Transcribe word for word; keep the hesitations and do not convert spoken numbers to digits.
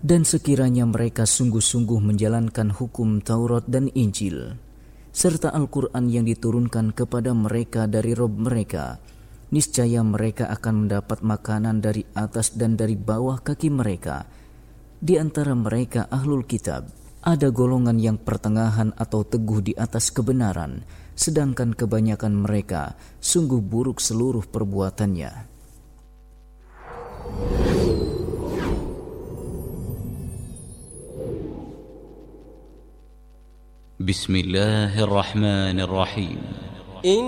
Dan sekiranya mereka sungguh-sungguh menjalankan hukum Taurat dan Injil, serta Al-Quran yang diturunkan kepada mereka dari Rabb mereka, niscaya mereka akan mendapat makanan dari atas dan dari bawah kaki mereka. Di antara mereka Ahlul Kitab, ada golongan yang pertengahan atau teguh di atas kebenaran, sedangkan kebanyakan mereka sungguh buruk seluruh perbuatannya. بسم الله الرحمن الرحيم